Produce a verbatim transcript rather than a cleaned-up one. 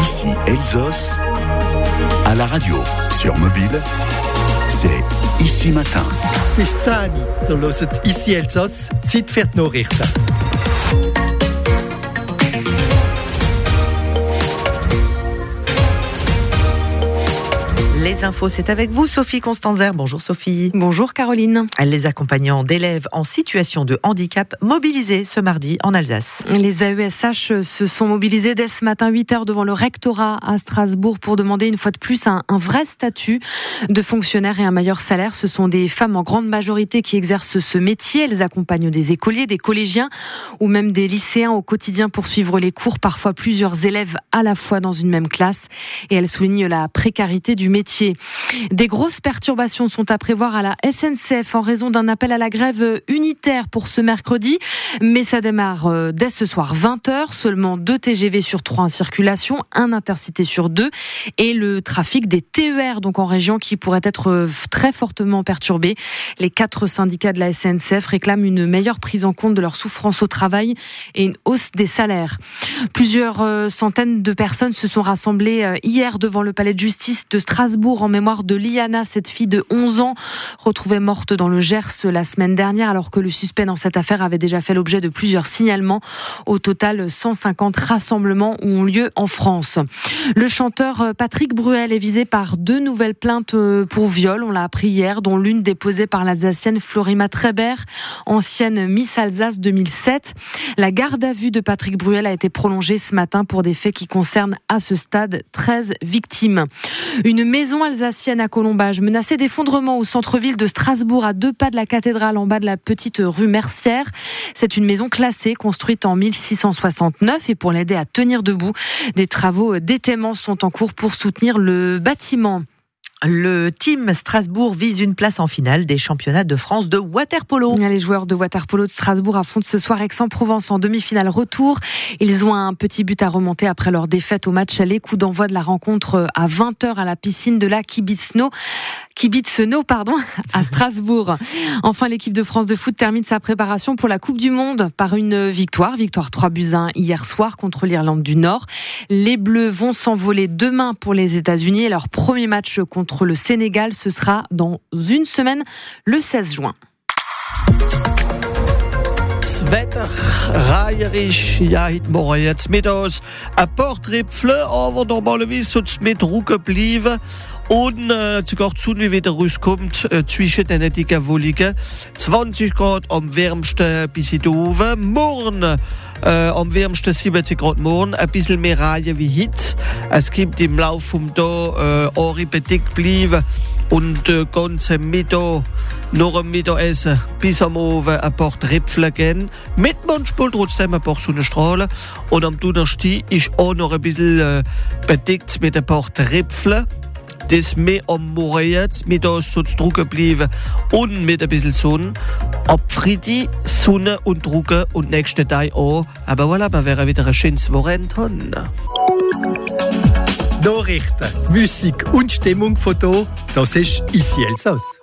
Ici Elsos, à la radio, sur mobile, c'est Ici Matin. C'est Sani, du hört Ici Elsos, Zeit für die Nachrichten. Les infos, c'est avec vous, Sophie Constanzer. Bonjour Sophie. Bonjour Caroline. Les accompagnants d'élèves en situation de handicap mobilisés ce mardi en Alsace. Les A E S H se sont mobilisés dès ce matin huit heures devant le rectorat à Strasbourg pour demander une fois de plus un, un vrai statut de fonctionnaire et un meilleur salaire. Ce sont des femmes en grande majorité qui exercent ce métier. Elles accompagnent des écoliers, des collégiens ou même des lycéens au quotidien pour suivre les cours, parfois plusieurs élèves à la fois dans une même classe. Et elles soulignent la précarité du métier. Des grosses perturbations sont à prévoir à la S N C F en raison d'un appel à la grève unitaire pour ce mercredi. Mais ça démarre dès ce soir vingt heures. Seulement deux T G V sur trois en circulation, un intercité sur deux. Et le trafic des T E R donc en région qui pourrait être très fortement perturbé. Les quatre syndicats de la S N C F réclament une meilleure prise en compte de leur souffrance au travail et une hausse des salaires. Plusieurs centaines de personnes se sont rassemblées hier devant le palais de justice de Strasbourg en mémoire de Liana, cette fille de onze ans retrouvée morte dans le Gers la semaine dernière alors que le suspect dans cette affaire avait déjà fait l'objet de plusieurs signalements. Au total, cent cinquante rassemblements ont lieu en France. Le chanteur Patrick Bruel est visé par deux nouvelles plaintes pour viol, on l'a appris hier, dont l'une déposée par l'Alsacienne Florima Trebert, ancienne Miss Alsace deux mille sept. La garde à vue de Patrick Bruel a été prolongée ce matin pour des faits qui concernent à ce stade treize victimes. Une maison alsacienne à Colombage menacée d'effondrement au centre-ville de Strasbourg, à deux pas de la cathédrale, en bas de la petite rue Mercière. C'est une maison classée, construite en mille six cent soixante-neuf, et pour l'aider à tenir debout, des travaux d'étaiement sont en cours pour soutenir le bâtiment. Le team Strasbourg vise une place en finale des championnats de France de water-polo. Les joueurs de water-polo de Strasbourg affrontent ce soir Aix-en-Provence en demi-finale retour. Ils ont un petit but à remonter après leur défaite au match aller. Coup d'envoi de la rencontre à vingt heures à la piscine de la Kibitzno. Kibitzno, pardon, à Strasbourg. Enfin, l'équipe de France de foot termine sa préparation pour la Coupe du Monde par une victoire. Victoire trois buts à un hier soir contre l'Irlande du Nord. Les Bleus vont s'envoler demain pour les États-Unis et leur premier match contre le Sénégal, ce sera dans une semaine, le seize juin. Das Wetter reijerisch, ja, heute Morgen jetzt mittags ein paar Tröpfchen, aber normalerweise soll es mit Ruhe bleiben. Und äh, sogar die Sonne wieder rauskommt äh, zwischen den dicken Wolken. zwanzig Grad am wärmsten bis in oben. Morgen äh, am wärmsten siebzig Grad morgen. Ein bisschen mehr Reihen wie heute. Es gibt im Laufe des Tages äh, Ohren bedeckt bleiben. Und äh, ganze Mittag, nach dem Mittagessen bis am Abend ein paar Tröpfchen gehen. Mit manchmal trotzdem ein paar Sonnenstrahlen. Und am Donnerstag ist auch noch ein bisschen äh, bedeckt mit ein paar Tröpfchen. Das mehr am Morgen jetzt, mittags soll es trocken bleiben und mit ein bisschen Sonne. Ab Freitag Sonne und trocken und nächsten Tag auch. Aber voilà, wir werden wieder ein schönes Wochenende haben. Nachrichten, Musik und Stimmung von hier, das ist Ici Elsos.